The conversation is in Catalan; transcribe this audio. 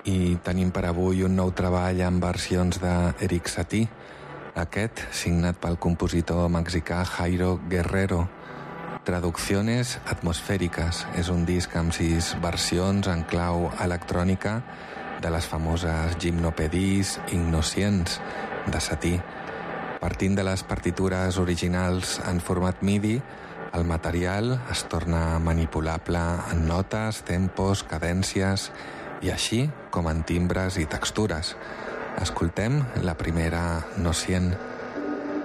I tenim per avui un nou treball en versions d'Eric Satie, aquest signat pel compositor mexicà Jairo Guerrero. Traducciones atmosfèriques és un disc amb 6 versions en clau electrònica de les famoses Gymnopédies Ignoscients de Satie. Partint de les partitures originals en format MIDI, el material es torna manipulable en notes, tempos, cadències i així com en timbres i textures. Escoltem la primera Nocient.